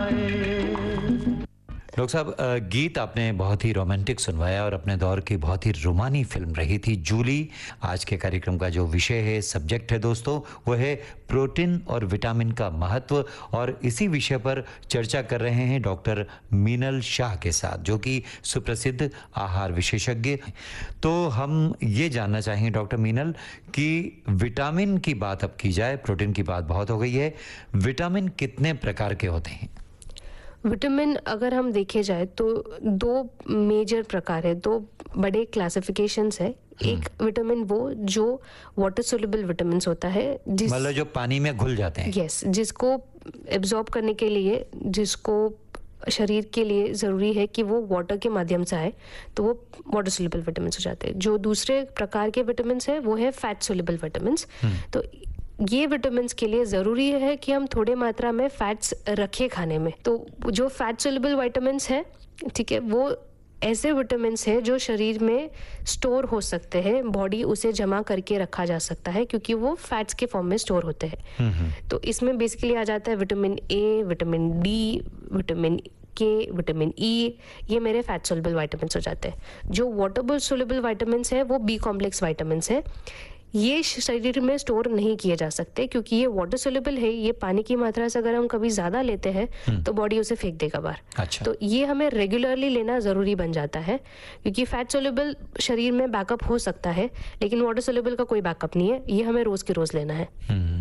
Doctor साहब, गीत आपने बहुत ही रोमांटिक सुनवाया और अपने दौर की बहुत ही रोमानी फिल्म रही थी जूली। आज के कार्यक्रम का जो विषय है, सब्जेक्ट है दोस्तों, वो है प्रोटीन और विटामिन का महत्व, और इसी विषय पर चर्चा कर रहे हैं डॉक्टर मीनल शाह के साथ, जो कि सुप्रसिद्ध आहार विशेषज्ञ। तो हम ये जानना चाहेंगे डॉक्टर मीनल कि विटामिन की बात अब की जाए, प्रोटीन की बात बहुत हो गई है, विटामिन कितने प्रकार के होते हैं? विटामिन अगर हम देखे जाए तो दो मेजर प्रकार है, दो बड़े क्लासिफिकेशंस है। एक विटामिन वो जो वाटर सोल्यूबल विटामिन होता है, जिस मतलब जो पानी में घुल जाते हैं। यस, जिसको एब्जॉर्ब करने के लिए, जिसको शरीर के लिए ज़रूरी है कि वो वाटर के माध्यम से आए, तो वो वाटर सोल्यूबल विटामिन हो जाते हैं। जो दूसरे प्रकार के विटामिन है वो है फैट सोल्यूबल विटामिन। तो ये विटामिन्स के लिए ज़रूरी है कि हम थोड़े मात्रा में फैट्स रखें खाने में। तो जो फैट सोल्यूबल विटामिन्स है, ठीक है, वो ऐसे विटामिन्स हैं जो शरीर में स्टोर हो सकते हैं, बॉडी उसे जमा करके रखा जा सकता है क्योंकि वो फैट्स के फॉर्म में स्टोर होते हैं। तो इसमें बेसिकली आ जाता है vitamin A, vitamin D, vitamin के, विटामिन ई, ये मेरे फैट सोल्यूबल विटामिन्स हो जाते हैं। जो वाटर सोल्यूबल विटामिन्स है वो बी कॉम्प्लेक्स विटामिन्स है। ये शरीर में स्टोर नहीं किए जा सकते क्योंकि ये वाटर सोल्यूबल है, ये पानी की मात्रा से अगर हम कभी ज्यादा लेते हैं तो बॉडी उसे फेंक देगा बाहर। अच्छा। तो ये हमें रेगुलरली लेना जरूरी बन जाता है क्योंकि फैट सोल्यूबल शरीर में बैकअप हो सकता है लेकिन वाटर सोल्यूबल का कोई बैकअप नहीं है, ये हमें रोज के रोज लेना है।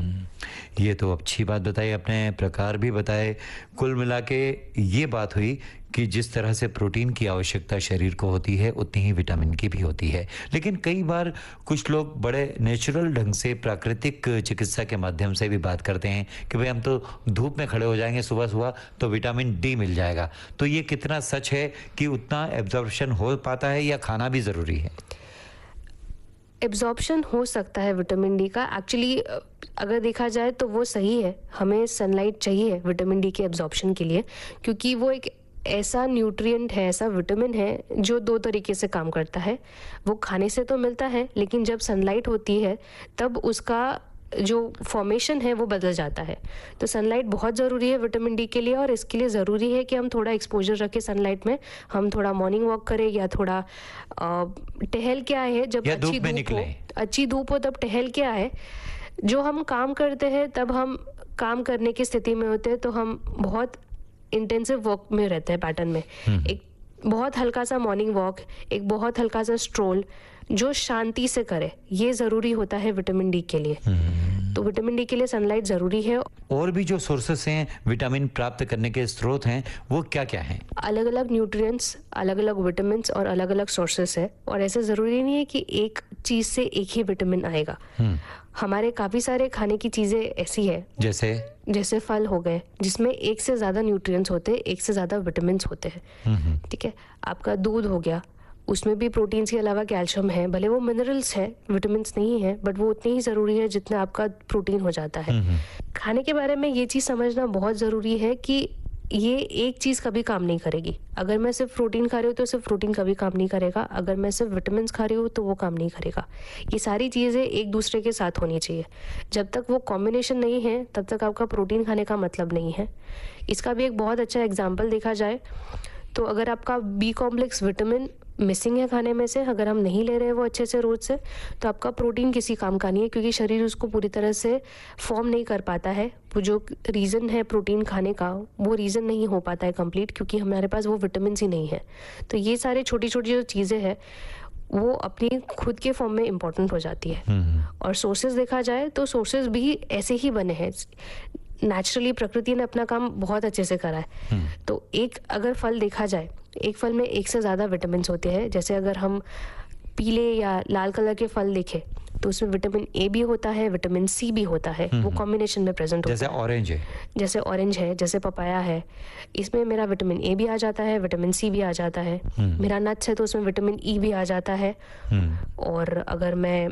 ये तो अच्छी बात बताई, अपने प्रकार भी बताए। कुल मिला के ये बात हुई कि जिस तरह से प्रोटीन की आवश्यकता शरीर को होती है उतनी ही विटामिन की भी होती है। लेकिन कई बार कुछ लोग बड़े नेचुरल ढंग से, प्राकृतिक चिकित्सा के माध्यम से भी बात करते हैं कि भाई हम तो धूप में खड़े हो जाएंगे सुबह सुबह तो विटामिन डी मिल जाएगा। तो ये कितना सच है कि उतना एब्जॉर्प्शन हो पाता है या खाना भी ज़रूरी है? एब्जॉर्प्शन हो सकता है विटामिन डी का, एक्चुअली अगर देखा जाए तो वो सही है। हमें सनलाइट चाहिए विटामिन डी के एब्जॉर्प्शन के लिए क्योंकि वो एक ऐसा न्यूट्रिएंट है, ऐसा विटामिन है जो दो तरीके से काम करता है। वो खाने से तो मिलता है लेकिन जब सनलाइट होती है तब उसका जो फॉर्मेशन है वो बदल जाता है। तो सनलाइट बहुत ज़रूरी है विटामिन डी के लिए और इसके लिए ज़रूरी है कि हम थोड़ा एक्सपोजर रखें सनलाइट में। हम थोड़ा मॉर्निंग वॉक करें या थोड़ा टहल के आए हैं, जब अच्छी धूप हो तब टहल के आए। जो हम काम करते हैं तब हम काम करने की स्थिति में होते हैं तो हम बहुत इंटेंसिव वर्क में रहते हैं पैटर्न में। एक बहुत हल्का सा मॉर्निंग वॉक, एक बहुत हल्का सा स्ट्रोल जो शांति से करे, ये ज़रूरी होता है विटामिन डी के लिए। तो विटामिन डी के लिए सनलाइट ज़रूरी है। और भी जो सोर्सेस हैं विटामिन प्राप्त करने के स्रोत हैं वो क्या क्या हैं? अलग अलग न्यूट्रिएंट्स, अलग अलग विटामिन और अलग अलग सोर्सेस है और ऐसे ज़रूरी नहीं है कि एक चीज़ से एक ही विटामिन आएगा। हमारे काफ़ी सारे खाने की चीज़ें ऐसी है जैसे फल हो गए जिसमें एक से ज़्यादा न्यूट्रिएंट्स होते हैं, एक से ज़्यादा विटामिन होते हैं। ठीक है, आपका दूध हो गया, उसमें भी प्रोटीन्स के अलावा कैल्शियम है, भले वो मिनरल्स है, विटामिन्स नहीं है, बट वो उतनी ही ज़रूरी है जितना आपका प्रोटीन हो जाता है। खाने के बारे में ये चीज़ समझना बहुत ज़रूरी है कि ये एक चीज़ कभी काम नहीं करेगी। अगर मैं सिर्फ प्रोटीन खा रही हूँ तो सिर्फ प्रोटीन कभी काम नहीं करेगा, अगर मैं सिर्फ विटामिन खा रही हूँ तो वो काम नहीं करेगा। ये सारी चीज़ें एक दूसरे के साथ होनी चाहिए। जब तक वो कॉम्बिनेशन नहीं है तब तक आपका प्रोटीन खाने का मतलब नहीं है। इसका भी एक बहुत अच्छा एग्जाम्पल देखा जाए तो अगर आपका बी कॉम्प्लेक्स विटामिन मिसिंग है खाने में से, अगर हम नहीं ले रहे हैं वो अच्छे से रोज से, तो आपका प्रोटीन किसी काम का नहीं है क्योंकि शरीर उसको पूरी तरह से फॉर्म नहीं कर पाता है। वो जो रीज़न है प्रोटीन खाने का वो रीज़न नहीं हो पाता है कंप्लीट क्योंकि हमारे पास वो विटामिन ही नहीं है। तो ये सारे छोटी छोटी जो चीज़ें हैं वो अपनी खुद के फॉर्म में इम्पोर्टेंट हो जाती है। और सोर्सेज देखा जाए तो सोर्सेज भी ऐसे ही बने हैं, नेचुरली प्रकृति ने अपना काम बहुत अच्छे से करा है। तो एक अगर फल देखा जाए, एक फल में एक से ज़्यादा विटामिन होते हैं। जैसे अगर हम पीले या लाल कलर के फल देखें तो उसमें विटामिन ए भी होता है, विटामिन सी भी होता है, वो कॉम्बिनेशन में प्रेजेंट होता है। जैसे ऑरेंज है, जैसे पपाया है, इसमें मेरा विटामिन ए भी आ जाता है, विटामिन सी भी आ जाता है। मेरा नट्स है तो उसमें विटामिन ई भी आ जाता है। और अगर मैं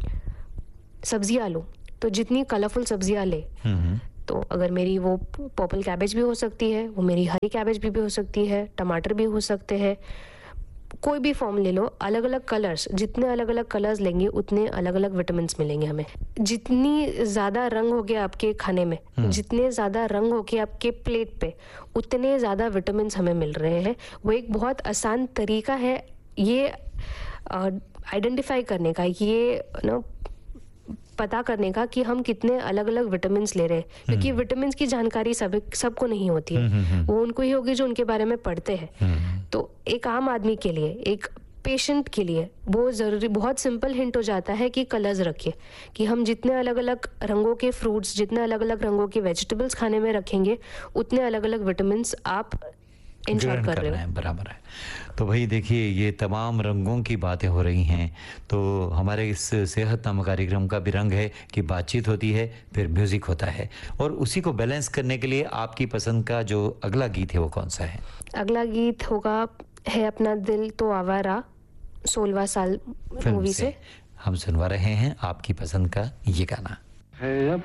सब्जियां लूँ तो जितनी कलरफुल सब्जियां ले, तो अगर मेरी वो पर्पल कैबेज भी हो सकती है, वो मेरी हरी कैबेज भी हो सकती है, टमाटर भी हो सकते हैं, कोई भी फॉर्म ले लो, अलग अलग कलर्स, जितने अलग अलग कलर्स लेंगे उतने अलग अलग विटामिन्स मिलेंगे हमें। जितनी ज़्यादा रंग हो गया आपके खाने में, जितने ज़्यादा रंग हो गया आपके प्लेट पे, उतने ज़्यादा विटामिन्स हमें मिल रहे हैं। वो एक बहुत आसान तरीका है ये आइडेंटिफाई करने का, ये पता करने का कि हम कितने अलग अलग विटामिन्स ले रहे हैं, क्योंकि विटामिन्स की जानकारी सबको नहीं होती है। वो उनको ही होगी जो उनके बारे में पढ़ते हैं। तो एक आम आदमी के लिए, एक पेशेंट के लिए वो ज़रूरी, बहुत सिंपल हिंट हो जाता है कि कलर्स रखिए, कि हम जितने अलग अलग रंगों के फ्रूट्स, जितने अलग अलग रंगों के वेजिटेबल्स खाने में रखेंगे, उतने अलग अलग विटामिन्स आप इंश्योर कर रहे हो। बराबर है। तो भाई देखिए, ये तमाम रंगों की बातें हो रही हैं, तो हमारे इस सेहत नामक कार्यक्रम का भी रंग है कि बातचीत होती है, फिर म्यूजिक होता है, और उसी को बैलेंस करने के लिए आपकी पसंद का जो अगला गीत है वो कौन सा है? अगला गीत होगा है अपना दिल तो आवारा, 16वां साल मूवी से। हम सुनवा रहे हैं आपकी पसंद का ये गाना।